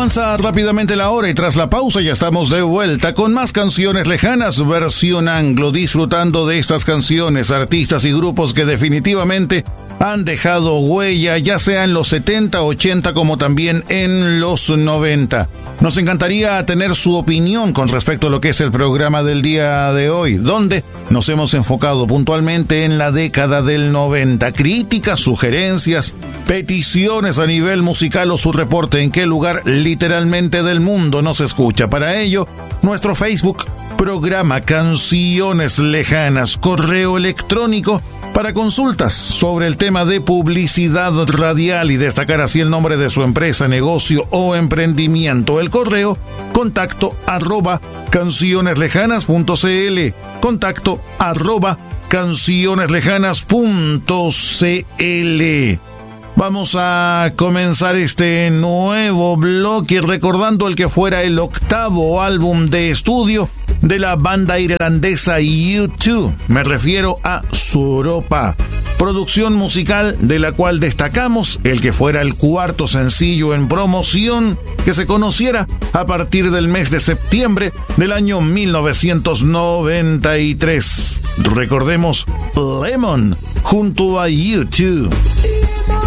Avanza rápidamente la hora y tras la pausa ya estamos de vuelta con más canciones lejanas, versión anglo, disfrutando de estas canciones, artistas y grupos que definitivamente han dejado huella, ya sea en los 70, 80 como también en los 90. Nos encantaría tener su opinión con respecto a lo que es el programa del día de hoy, donde nos hemos enfocado puntualmente en la década del 90. Críticas, sugerencias, peticiones a nivel musical o su reporte en qué lugar literalmente del mundo nos escucha. Para ello, nuestro Facebook, programa Canciones Lejanas, correo electrónico para consultas sobre el tema de publicidad radial y destacar así el nombre de su empresa, negocio o emprendimiento. El correo contacto@cancioneslejanas.cl, contacto@cancioneslejanas.cl. Vamos a comenzar este nuevo bloque recordando el que fuera el octavo álbum de estudio de la banda irlandesa U2. Me refiero a Soropa, producción musical de la cual destacamos el que fuera el cuarto sencillo en promoción que se conociera a partir del mes de septiembre del año 1993. Recordemos Lemon junto a U2.